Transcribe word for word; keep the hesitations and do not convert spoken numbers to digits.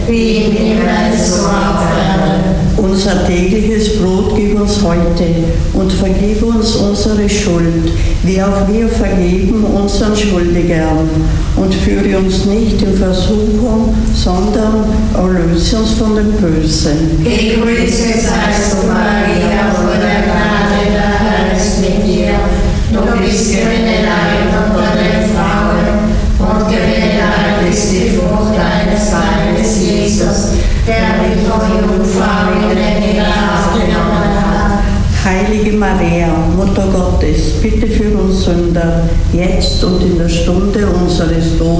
wie im Himmel so auf Erden. Unser tägliches Brot gib uns heute und vergib uns unsere Schuld, wie auch wir vergeben unseren Schuldigern. Und führe uns nicht in Versuchung, sondern erlöse uns von dem Bösen. Gegrüßet seist du, Maria, voll der Gnade, der Herr ist mit dir. Du bist gebenedeit unter den Frauen, und gebenedeit ist die Frucht deines Leibes, Jesus, der dich von Jungfrau in den Kraft genommen hat. Heilige Maria, Mutter Gottes, bitte für uns Sünder, jetzt und in der Stunde unseres Todes.